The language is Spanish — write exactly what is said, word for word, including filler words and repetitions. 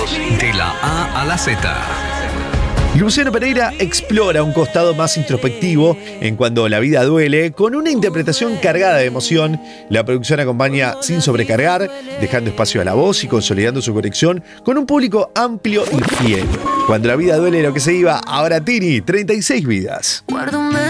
Juntos, de la A a la Z. Luciano Pereira explora un costado más introspectivo en Cuando la vida duele, con una interpretación cargada de emoción. La producción acompaña sin sobrecargar, dejando espacio a la voz y consolidando su conexión con un público amplio y fiel. Cuando la vida duele lo que se iba, ahora Tini, treinta y seis vidas.